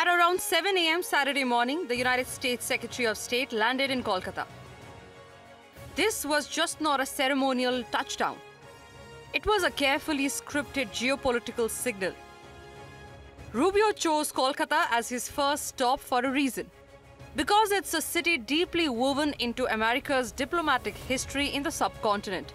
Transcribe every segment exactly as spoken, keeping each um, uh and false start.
At around seven a m Saturday morning, the United States Secretary of State landed in Kolkata. This was just not a ceremonial touchdown. It was a carefully scripted geopolitical signal. Rubio chose Kolkata as his first stop for a reason. Because it's a city deeply woven into America's diplomatic history in the subcontinent.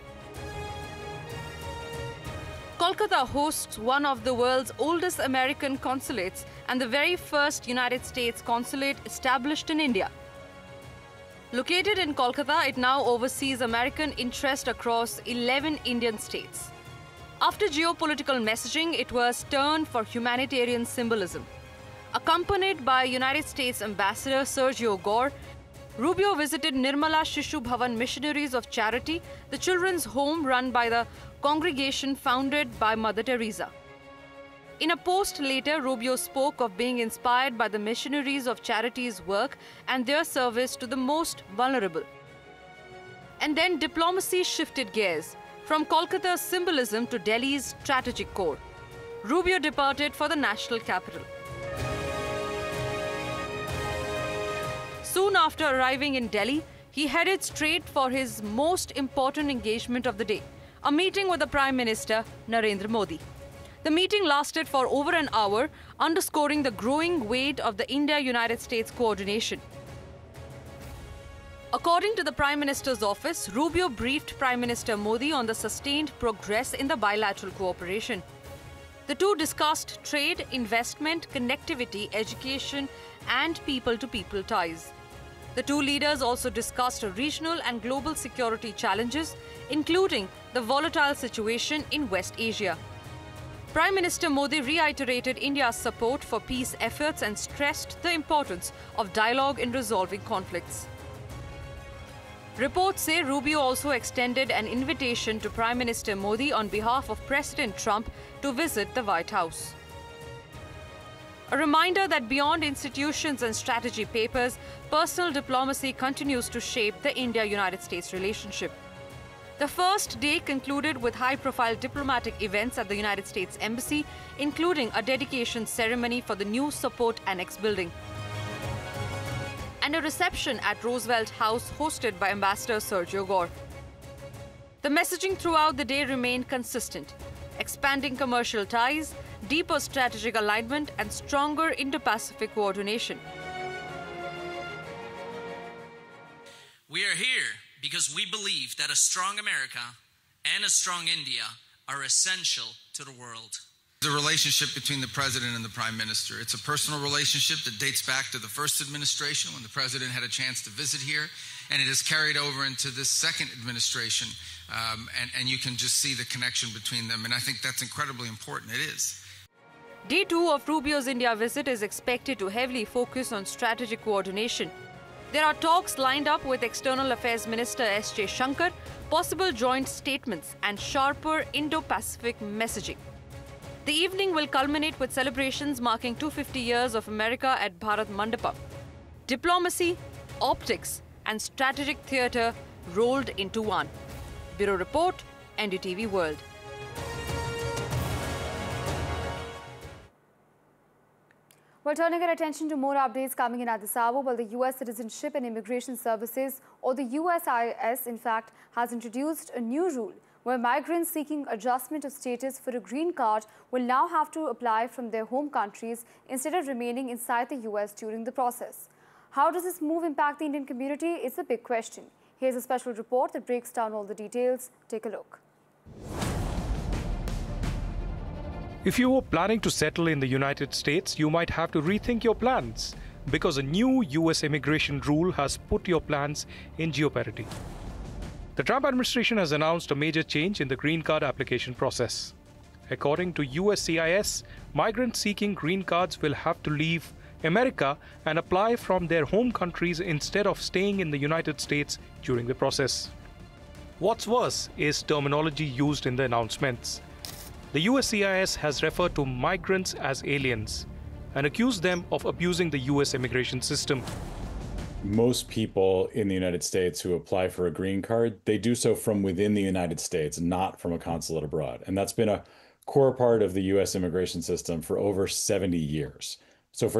Kolkata hosts one of the world's oldest American consulates and the very first United States consulate established in India. Located in Kolkata, it now oversees American interest across eleven Indian states. After geopolitical messaging, it was turned for humanitarian symbolism. Accompanied by United States Ambassador Sergio Gore, Rubio visited Nirmala Shishu Bhavan Missionaries of Charity, the children's home run by the congregation founded by Mother Teresa. In a post later, Rubio spoke of being inspired by the Missionaries of Charity's work and their service to the most vulnerable. And then diplomacy shifted gears, from Kolkata's symbolism to Delhi's strategic core. Rubio departed for the national capital. Soon after arriving in Delhi, he headed straight for his most important engagement of the day, a meeting with the Prime Minister, Narendra Modi. The meeting lasted for over an hour, underscoring the growing weight of the India-United States coordination. According to the Prime Minister's office, Rubio briefed Prime Minister Modi on the sustained progress in the bilateral cooperation. The two discussed trade, investment, connectivity, education, and people-to-people ties. The two leaders also discussed regional and global security challenges, including the volatile situation in West Asia. Prime Minister Modi reiterated India's support for peace efforts and stressed the importance of dialogue in resolving conflicts. Reports say Rubio also extended an invitation to Prime Minister Modi on behalf of President Trump to visit the White House. A reminder that beyond institutions and strategy papers, personal diplomacy continues to shape the India-United States relationship. The first day concluded with high-profile diplomatic events at the United States Embassy, including a dedication ceremony for the new Support Annex building, and a reception at Roosevelt House hosted by Ambassador Sergio Gore. The messaging throughout the day remained consistent: expanding commercial ties, deeper strategic alignment, and stronger Indo-Pacific coordination. We are here because we believe that a strong America and a strong India are essential to the world. The relationship between the President and the Prime Minister. It's a personal relationship that dates back to the first administration when the President had a chance to visit here, and it has carried over into this second administration, um, and, and you can just see the connection between them, and I think that's incredibly important. It is. Day two of Rubio's India visit is expected to heavily focus on strategic coordination. There are talks lined up with External Affairs Minister S J Shankar, possible joint statements, and sharper Indo-Pacific messaging. The evening will culminate with celebrations marking two hundred fifty years of America at Bharat Mandapam. Diplomacy, optics, and strategic theatre rolled into one. Bureau Report, N D T V World. Well, turning our attention to more updates coming in at this hour, well, the U S Citizenship and Immigration Services, or the U S I S, in fact, has introduced a new rule where migrants seeking adjustment of status for a green card will now have to apply from their home countries instead of remaining inside the U S during the process. How does this move impact the Indian community? It's a big question. Here's a special report that breaks down all the details. Take a look. If you were planning to settle in the United States, you might have to rethink your plans because a new U S immigration rule has put your plans in jeopardy. The Trump administration has announced a major change in the green card application process. According to U S C I S, migrants seeking green cards will have to leave America and apply from their home countries instead of staying in the United States during the process. What's worse is terminology used in the announcements. The U S C I S has referred to migrants as aliens and accused them of abusing the U S immigration system. Most people in the United States who apply for a green card, they do so from within the United States, not from a consulate abroad. And that's been a core part of the U S immigration system for over seventy years. So for